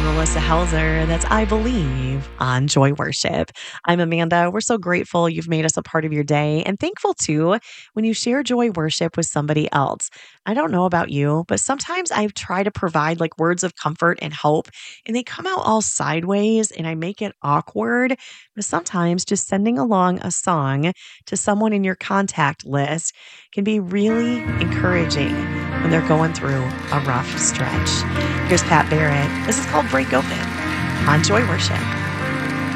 Melissa Helzer. That's I Believe on Joy Worship. I'm Amanda. We're so grateful you've made us a part of your day and thankful too when you share Joy Worship with somebody else. I don't know about you, but sometimes I try to provide like words of comfort and hope, and they come out all sideways and I make it awkward. But sometimes just sending along a song to someone in your contact list can be really encouraging when they're going through a rough stretch. Here's Pat Barrett. This is called Break Open on Joy Worship.